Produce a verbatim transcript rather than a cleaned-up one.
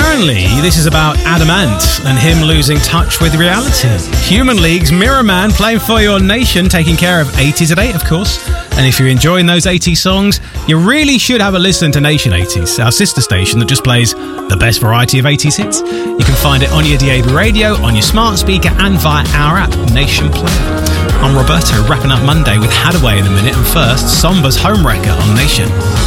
Apparently, this is about Adam Ant and him losing touch with reality. Human League's Mirror Man playing for your nation, taking care of eighties at eight, of course. And if you're enjoying those eighties songs, you really should have a listen to Nation eighties, our sister station that just plays the best variety of eighties hits. You can find it on your D A B radio, on your smart speaker, and via our app, Nation Play. I'm Roberto, wrapping up Monday with Hadaway in a minute, and first, Somba's Homewrecker on Nation.